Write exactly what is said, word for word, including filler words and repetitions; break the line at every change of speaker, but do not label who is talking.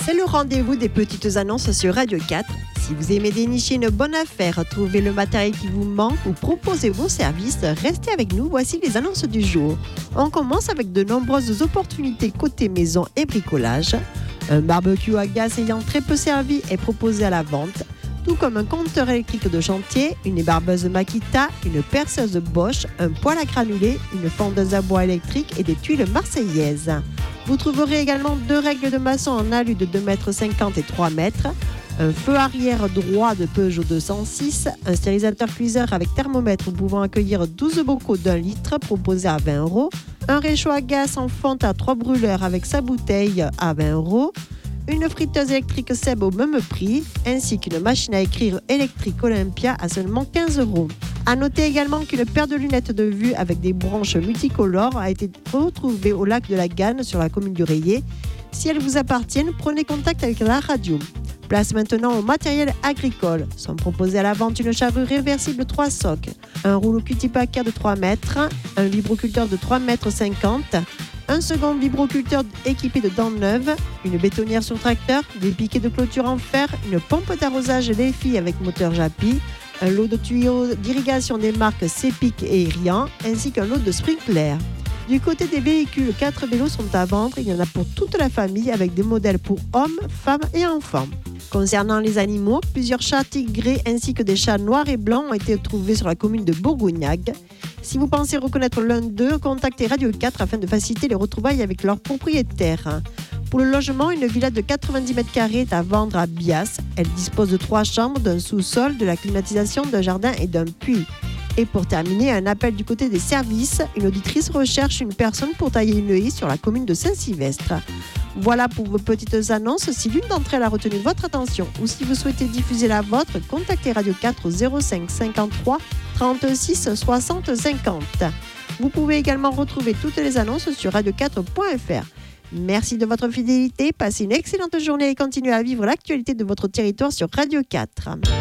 C'est le rendez-vous des petites annonces sur Radio quatre. Si vous aimez dénicher une bonne affaire, trouver le matériel qui vous manque ou proposer vos services, restez avec nous, voici les annonces du jour. On commence avec de nombreuses opportunités côté maison et bricolage. Un barbecue à gaz ayant très peu servi est proposé à la vente, tout comme un compteur électrique de chantier, une barbeuse Makita, une perceuse Bosch, un poêle à granulés, une fondeuse à bois électrique et des tuiles marseillaises. Vous trouverez également deux règles de maçon en alu de deux mètres cinquante et trois mètres, un feu arrière droit de Peugeot deux cent six, un stérilisateur cuiseur avec thermomètre pouvant accueillir douze bocaux d'un litre proposé à vingt euros, un réchaud à gaz en fonte à trois brûleurs avec sa bouteille à vingt euros, une friteuse électrique Seb au même prix, ainsi qu'une machine à écrire électrique Olympia à seulement quinze euros. A noter également qu'une paire de lunettes de vue avec des branches multicolores a été retrouvée au lac de la Ganne sur la commune du Rayé. Si elles vous appartiennent, prenez contact avec la radio. Place maintenant au matériel agricole. Sont proposés à la vente une charrue réversible trois socs, un rouleau cutipacaire de trois mètres, un vibroculteur de trois mètres cinquante, un second vibroculteur équipé de dents neuves, une bétonnière sur tracteur, des piquets de clôture en fer, une pompe d'arrosage Léfi avec moteur Japi, un lot de tuyaux d'irrigation des marques Cepic et Irian, ainsi qu'un lot de sprinklers. Du côté des véhicules, quatre vélos sont à vendre. Il y en a pour toute la famille avec des modèles pour hommes, femmes et enfants. Concernant les animaux, plusieurs chats tigrés ainsi que des chats noirs et blancs ont été trouvés sur la commune de Bourgognag. Si vous pensez reconnaître l'un d'eux, contactez Radio quatre afin de faciliter les retrouvailles avec leurs propriétaires. Pour le logement, une villa de quatre-vingt-dix mètres carrés est à vendre à Bias. Elle dispose de trois chambres, d'un sous-sol, de la climatisation, d'un jardin et d'un puits. Et pour terminer, un appel du côté des services. Une auditrice recherche une personne pour tailler une haie sur la commune de Saint-Sylvestre. Voilà pour vos petites annonces. Si l'une d'entre elles a retenu votre attention ou si vous souhaitez diffuser la vôtre, contactez Radio quatre au zéro cinq cinquante-trois trente-six soixante cinquante. Vous pouvez également retrouver toutes les annonces sur radio quatre point f r. Merci de votre fidélité, passez une excellente journée et continuez à vivre l'actualité de votre territoire sur Radio quatre.